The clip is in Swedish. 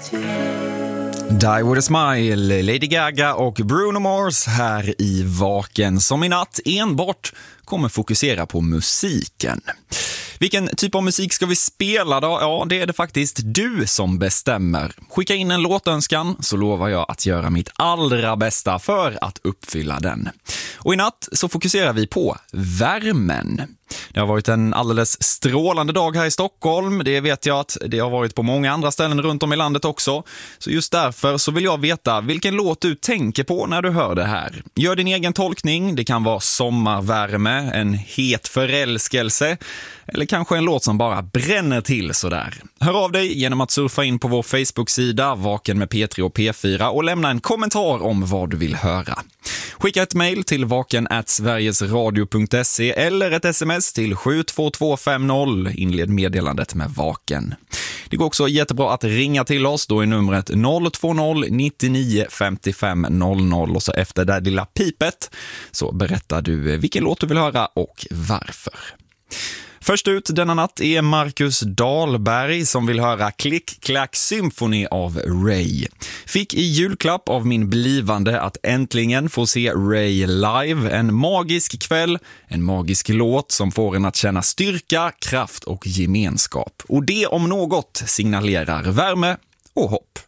Die With A Smile, Lady Gaga och Bruno Mars här i Vaken, som i natt enbart kommer fokusera på musiken. Vilken typ av musik ska vi spela då? Ja, det är det faktiskt du som bestämmer. Skicka in en låtönskan så lovar jag att göra mitt allra bästa för att uppfylla den. Och i natt så fokuserar vi på värmen. Det har varit en alldeles strålande dag här i Stockholm. Det vet jag att det har varit på många andra ställen runt om i landet också. Så just därför så vill jag veta vilken låt du tänker på när du hör det här. Gör din egen tolkning. Det kan vara sommarvärme, en het förälskelse eller kanske en låt som bara bränner till sådär. Hör av dig genom att surfa in på vår Facebook-sida Vaken med P3 och P4 och lämna en kommentar om vad du vill höra. Skicka ett mejl till vaken@sverigesradio.se eller ett sms till 72250. Inled meddelandet med Vaken. Det går också jättebra att ringa till oss. Då är numret 020 99 55 00 och så efter det lilla pipet så berättar du vilken låt du vill höra och varför. Först ut denna natt är Marcus Dahlberg som vill höra Click Clack Symphony av Ray. Fick i julklapp av min blivande att äntligen få se Ray live. En magisk kväll, en magisk låt som får en att känna styrka, kraft och gemenskap. Och det om något signalerar värme och hopp.